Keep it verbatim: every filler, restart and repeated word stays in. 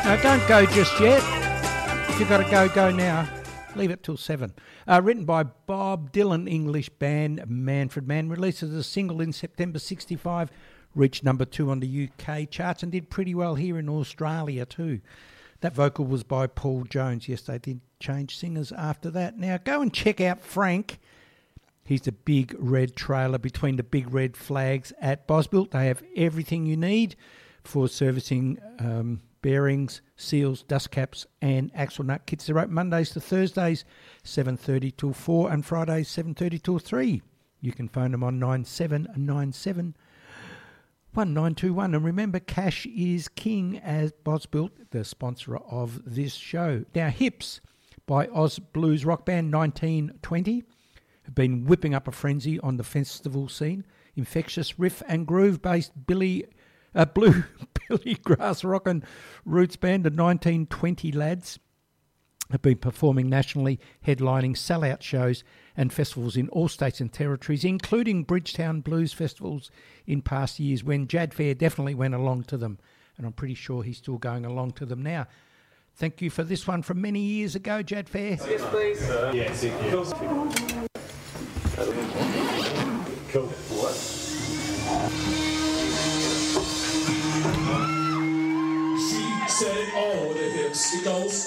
No, don't go just yet. If you've got to go, go now. Leave it till seven. Uh, written by Bob Dylan, English band Manfred Mann. Released as a single in September sixty-five. Reached number two on the U K charts and did pretty well here in Australia too. That vocal was by Paul Jones. Yes, they did change singers after that. Now go and check out Frank. He's the big red trailer between the big red flags at Bosbuilt. They have everything you need for servicing um, bearings, seals, dust caps and axle nut kits. They're open Mondays to Thursdays, seven thirty till four, and Fridays, seven thirty till three. You can phone them on nine seven nine seven one nine two one. And remember, cash is king as Bosbuilt, the sponsor of this show. Now, Hips by Oz Blues rock band nineteen twenty have been whipping up a frenzy on the festival scene. Infectious riff and groove-based Billy... Uh, Blue Billy Grass Rock and Roots Band, the nineteen twenty lads, have been performing nationally, headlining sell-out shows and festivals in all states and territories, including Bridgetown Blues festivals in past years when Jad Fair definitely went along to them, and I'm pretty sure he's still going along to them now. Thank you for this one from many years ago, Jad Fair. Yes, please. Uh, yes, thank you. Cool. What? She said all the hips, it goes